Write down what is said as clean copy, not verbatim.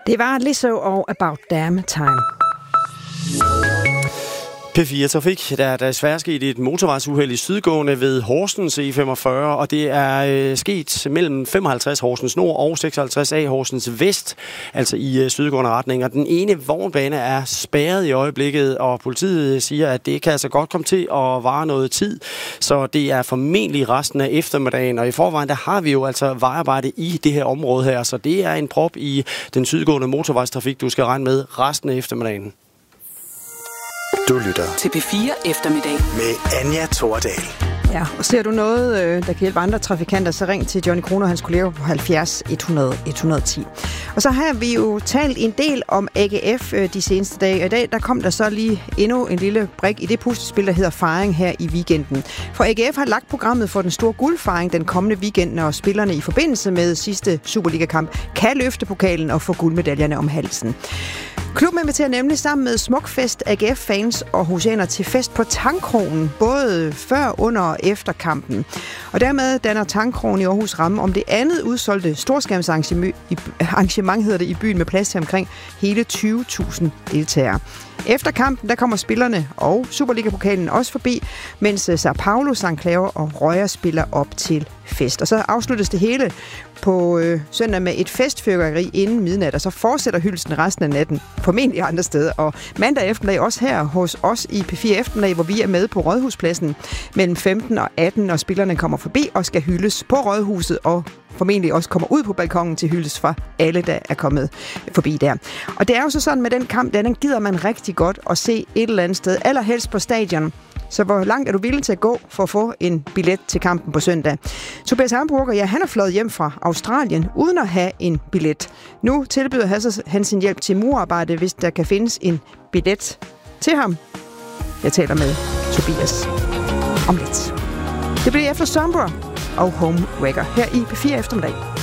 Det var Lizzo og About Damn Time. P4 Trafik. Der er desværre sket et motorvejsuheld i sydgående ved Horsens E45, og det er sket mellem 55 Horsens Nord og 56 A Horsens Vest, altså i sydgående retning. Og den ene vognbane er spærret i øjeblikket, og politiet siger, at det kan altså godt komme til at vare noget tid, så det er formentlig resten af eftermiddagen. Og i forvejen, der har vi jo altså vejarbejde i det her område her, så det er en prop i den sydgående motorvejstrafik, du skal regne med resten af eftermiddagen. Du lytter til P4 Eftermiddag med Anja Thordal. Ja, og ser du noget, der kan hjælpe andre trafikanter, så ring til Johnny Kroner og hans kolleger på 70 100 110. Og så har vi jo talt en del om AGF de seneste dage, og i dag der kom der så lige endnu en lille brik i det puslespil, der hedder fejring her i weekenden. For AGF har lagt programmet for den store guldfejring den kommende weekend, når spillerne i forbindelse med sidste Superliga-kamp kan løfte pokalen og få guldmedaljerne om halsen. Klubben inviterer nemlig sammen med Smukfest AGF-fans og husianer til fest på Tangkrogen, både før, under og efter kampen. Og dermed danner Tangkrogen i Aarhus ramme om det andet udsolgte storskærmsarrangement, hedder det, i byen med plads til omkring hele 20.000 deltagere. Efter kampen, der kommer spillerne og Superliga-pokalen også forbi, mens Sao Paulo, St. Claver og Røjer spiller op til fest. Og så afsluttes det hele på søndag med et festfyrværkeri inden midnat, og så fortsætter hyldelsen resten af natten, formentlig andre steder. Og mandag eftermiddag også her hos os i P4 Eftermiddag, hvor vi er med på Rådhuspladsen mellem 15 og 18, og spillerne kommer forbi og skal hyldes på Rådhuset, og formentlig også kommer ud på balkongen til hyldes for alle, der er kommet forbi der. Og det er jo så sådan med den kamp, den gider man rigtig godt at se et eller andet sted, allerhelst på stadion. Så hvor langt er du villig til at gå for at få en billet til kampen på søndag? Tobias Hamburger, ja, han er fløjet hjem fra Australien uden at have en billet. Nu tilbyder han sin hjælp til murarbejde, hvis der kan findes en billet til ham. Jeg taler med Tobias om lidt. Det bliver efter Sombra og Homewrecker her i P4 Eftermiddag.